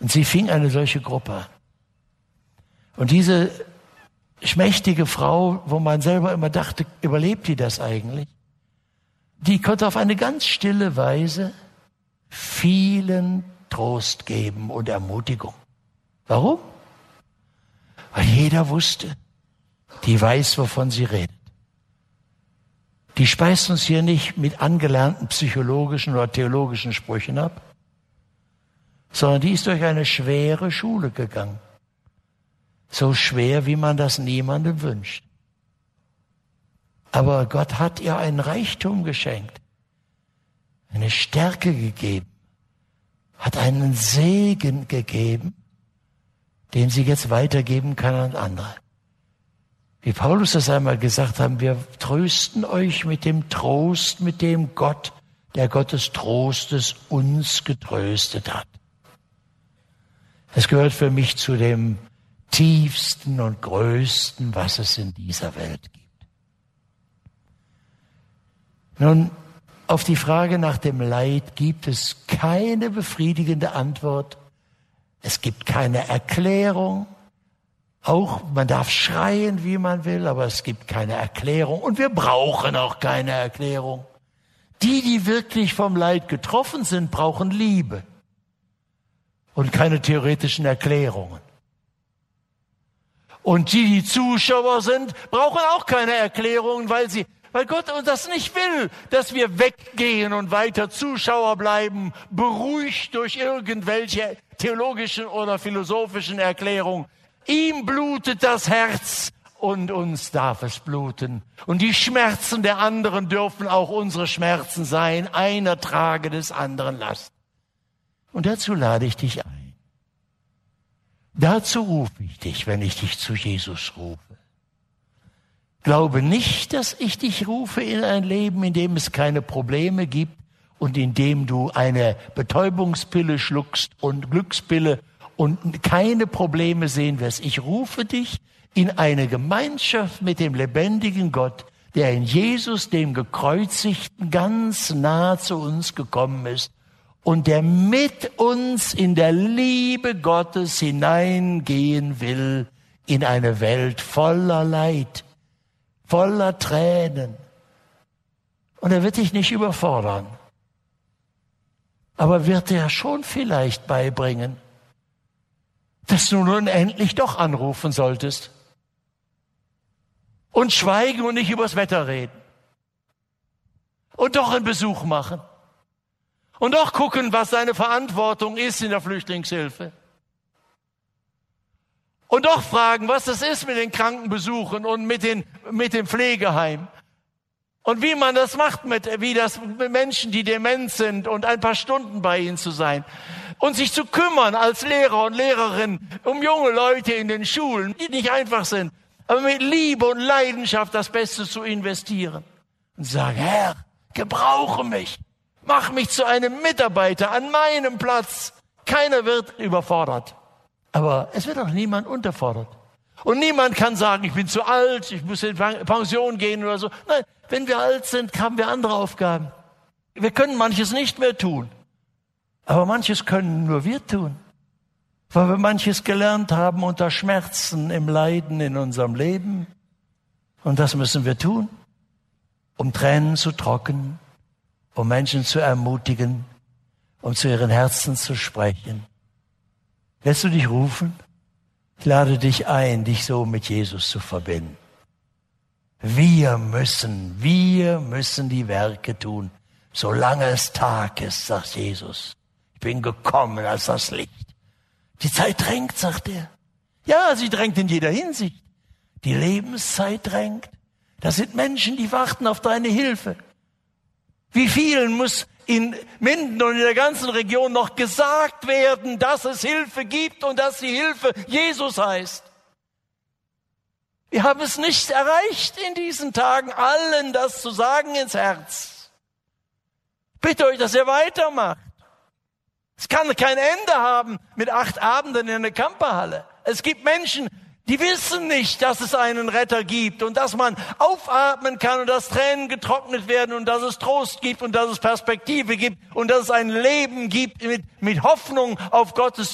Und sie fing eine solche Gruppe an. Und diese schmächtige Frau, wo man selber immer dachte, überlebt die das eigentlich? Die konnte auf eine ganz stille Weise vielen Trost geben und Ermutigung. Warum? Weil jeder wusste, die weiß, wovon sie redet. Die speist uns hier nicht mit angelernten psychologischen oder theologischen Sprüchen ab, sondern die ist durch eine schwere Schule gegangen. So schwer, wie man das niemandem wünscht. Aber Gott hat ihr einen Reichtum geschenkt, eine Stärke gegeben, hat einen Segen gegeben, den sie jetzt weitergeben kann an andere. Wie Paulus das einmal gesagt hat, wir trösten euch mit dem Trost, mit dem Gott, der Gott des Trostes uns getröstet hat. Es gehört für mich zu dem tiefsten und größten, was es in dieser Welt gibt. Nun, auf die Frage nach dem Leid gibt es keine befriedigende Antwort. Es gibt keine Erklärung. Auch, man darf schreien, wie man will, aber es gibt keine Erklärung. Und wir brauchen auch keine Erklärung. Die wirklich vom Leid getroffen sind, brauchen Liebe und keine theoretischen Erklärungen. Und die Zuschauer sind, brauchen auch keine Erklärungen, weil Gott uns das nicht will, dass wir weggehen und weiter Zuschauer bleiben, beruhigt durch irgendwelche theologischen oder philosophischen Erklärungen. Ihm blutet das Herz und uns darf es bluten. Und die Schmerzen der anderen dürfen auch unsere Schmerzen sein. Einer trage des anderen Last. Und dazu lade ich dich ein. Dazu rufe ich dich, wenn ich dich zu Jesus rufe. Glaube nicht, dass ich dich rufe in ein Leben, in dem es keine Probleme gibt und in dem du eine Betäubungspille schluckst und Glückspille und keine Probleme sehen wirst. Ich rufe dich in eine Gemeinschaft mit dem lebendigen Gott, der in Jesus, dem Gekreuzigten, ganz nah zu uns gekommen ist und der mit uns in der Liebe Gottes hineingehen will in eine Welt voller Leid, voller Tränen. Und er wird dich nicht überfordern, aber wird dir schon vielleicht beibringen, dass du nun endlich doch anrufen solltest und schweigen und nicht übers Wetter reden und doch einen Besuch machen und doch gucken, was deine Verantwortung ist in der Flüchtlingshilfe und doch fragen, was das ist mit den Krankenbesuchen und mit dem Pflegeheim und wie man das macht, wie das mit Menschen, die dement sind und ein paar Stunden bei ihnen zu sein. Und sich zu kümmern als Lehrer und Lehrerin um junge Leute in den Schulen, die nicht einfach sind, aber mit Liebe und Leidenschaft das Beste zu investieren. Und sagen, Herr, gebrauche mich, mach mich zu einem Mitarbeiter an meinem Platz. Keiner wird überfordert, aber es wird auch niemand unterfordert. Und niemand kann sagen, ich bin zu alt, ich muss in Pension gehen oder so. Nein, wenn wir alt sind, haben wir andere Aufgaben. Wir können manches nicht mehr tun. Aber manches können nur wir tun, weil wir manches gelernt haben unter Schmerzen im Leiden in unserem Leben. Und das müssen wir tun, um Tränen zu trocknen, um Menschen zu ermutigen, um zu ihren Herzen zu sprechen. Lässt du dich rufen? Ich lade dich ein, dich so mit Jesus zu verbinden. Wir müssen die Werke tun, solange es Tag ist, sagt Jesus. Ich bin gekommen als das Licht. Die Zeit drängt, sagt er. Ja, sie drängt in jeder Hinsicht. Die Lebenszeit drängt. Das sind Menschen, die warten auf deine Hilfe. Wie vielen muss in Minden und in der ganzen Region noch gesagt werden, dass es Hilfe gibt und dass die Hilfe Jesus heißt? Wir haben es nicht erreicht in diesen Tagen, allen das zu sagen ins Herz. Bitte euch, dass ihr weitermacht. Es kann kein Ende haben mit 8 Abenden in der Camperhalle. Es gibt Menschen, die wissen nicht, dass es einen Retter gibt und dass man aufatmen kann und dass Tränen getrocknet werden und dass es Trost gibt und dass es Perspektive gibt und dass es ein Leben gibt mit Hoffnung auf Gottes